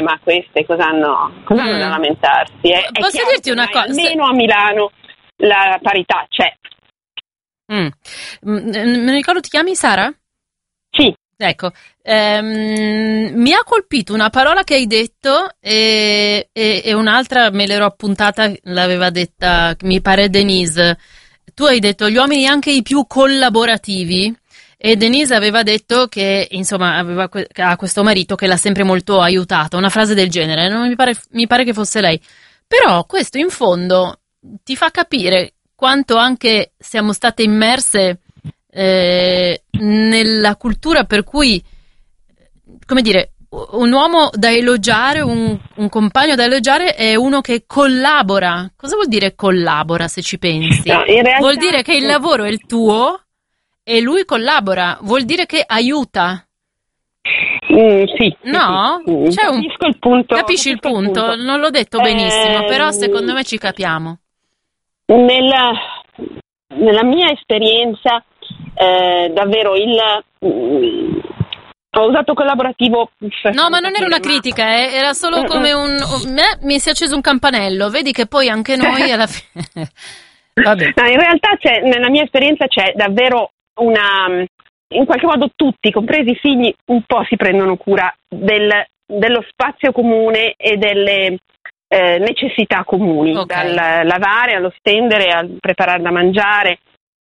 ma queste cosa hanno da lamentarsi? Posso dirti una cosa? Almeno a Milano la parità c'è. Me ricordo, ti chiami Sara? Sì. Ecco, mi ha colpito una parola che hai detto e un'altra me l'ero appuntata, l'aveva detta, mi pare Denise. Tu hai detto gli uomini anche i più collaborativi, e Denise aveva detto che insomma ha questo marito che l'ha sempre molto aiutato, una frase del genere, non mi pare che fosse lei. Però questo in fondo ti fa capire quanto anche siamo state immerse nella cultura per cui, come dire, un uomo da elogiare, un compagno da elogiare è uno che collabora. Cosa vuol dire collabora, se ci pensi? No, in realtà, vuol dire che il lavoro è il tuo e lui collabora, vuol dire che aiuta. Sì. No? Sì. Capisco il punto. Capisci il punto? Non l'ho detto benissimo, però secondo me ci capiamo. Nella mia esperienza, davvero ho usato collaborativo. No, ma non era una critica, era solo come mi si è acceso un campanello. Vedi che poi anche noi alla fine. Vabbè. No, in realtà nella mia esperienza c'è davvero in qualche modo tutti, compresi i figli, un po' si prendono cura dello spazio comune e delle necessità comuni, okay. Dal lavare allo stendere, al preparare da mangiare.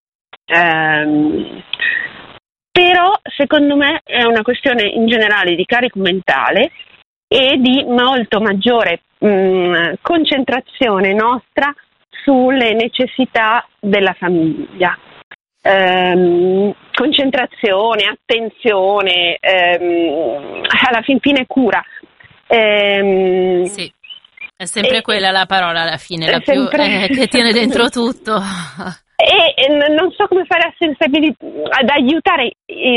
Però secondo me è una questione in generale di carico mentale e di molto maggiore concentrazione nostra sulle necessità della famiglia. Concentrazione, attenzione, alla fin fine cura. Sì, è sempre quella la parola alla fine, la più che tiene dentro tutto. E non so come fare ad aiutare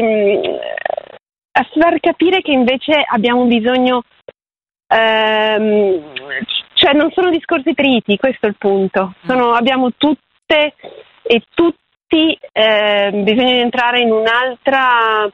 a far capire che invece abbiamo bisogno, cioè non sono discorsi triti, questo è il punto. Abbiamo tutte e tutti bisogno di entrare in un'altra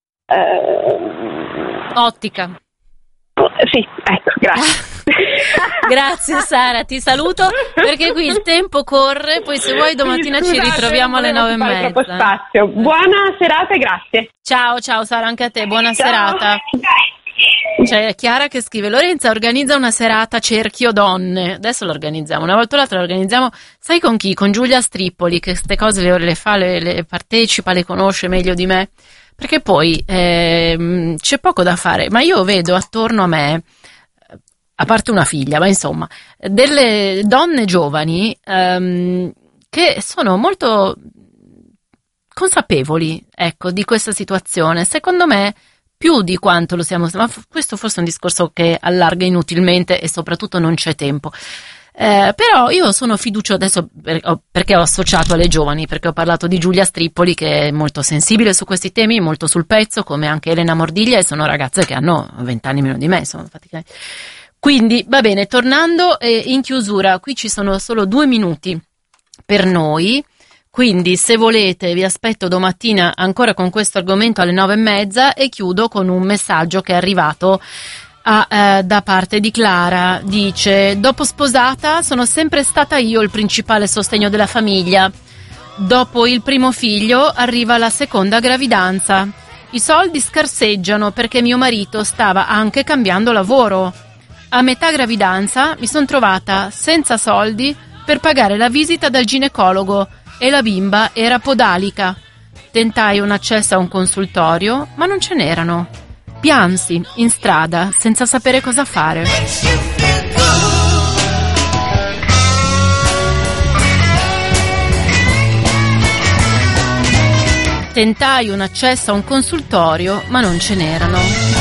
ottica. Sì, ecco, grazie. Grazie Sara, ti saluto perché qui il tempo corre, poi se vuoi domattina ci ritroviamo alle 9:30. Troppo spazio. Buona serata e grazie. Ciao Sara, anche a te, buona serata. C'è Chiara che scrive: Lorenza organizza una serata cerchio donne. Adesso l'organizziamo, una volta o l'altra l'organizziamo. Sai con chi? Con Giulia Strippoli, che queste cose le fa, le partecipa, le conosce meglio di me, perché poi c'è poco da fare. Ma io vedo attorno a me, a parte una figlia, ma insomma, delle donne giovani che sono molto consapevoli, ecco, di questa situazione. Secondo me più di quanto lo siamo, ma questo forse è un discorso che allarga inutilmente e soprattutto non c'è tempo. Però io sono fiduciosa adesso perché ho associato alle giovani, perché ho parlato di Giulia Strippoli, che è molto sensibile su questi temi, molto sul pezzo, come anche Elena Mordiglia, e sono ragazze che hanno 20 anni meno di me, insomma, quindi va bene. Tornando in chiusura, qui ci sono solo 2 minuti per noi, quindi se volete vi aspetto domattina ancora con questo argomento alle 9:30, e chiudo con un messaggio che è arrivato da parte di Clara. Dice: dopo sposata sono sempre stata io il principale sostegno della famiglia. Dopo il primo figlio arriva la seconda gravidanza. I soldi scarseggiano perché mio marito stava anche cambiando lavoro. A metà gravidanza mi sono trovata senza soldi per pagare la visita dal ginecologo e la bimba era podalica. Tentai un accesso a un consultorio, ma non ce n'erano. Piansi in strada senza sapere cosa fare. Tentai un accesso a un consultorio, ma non ce n'erano.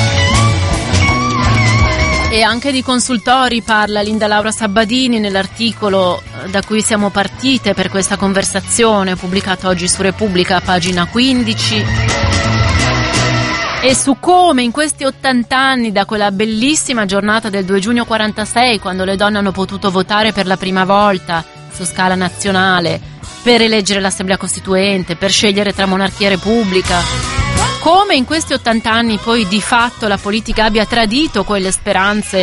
E anche di consultori parla Linda Laura Sabbadini nell'articolo da cui siamo partite per questa conversazione, pubblicato oggi su Repubblica, pagina 15. E su come in questi 80 anni, da quella bellissima giornata del 2 giugno 46, quando le donne hanno potuto votare per la prima volta su scala nazionale, per eleggere l'Assemblea Costituente, per scegliere tra monarchia e repubblica, come in questi 80 anni poi di fatto la politica abbia tradito quelle speranze